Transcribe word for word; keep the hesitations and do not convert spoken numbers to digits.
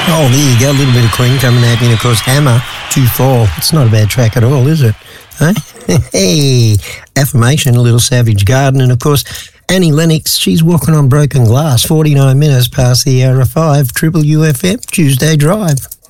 Oh, there you go, a little bit of Queen coming at you, and of course Hammer, two four. It's not a bad track at all, is it? Hey, hey, Affirmation, a little Savage Garden, and of course Annie Lennox, she's walking on broken glass, forty-nine minutes past the hour of five, Triple U F M, Tuesday Drive.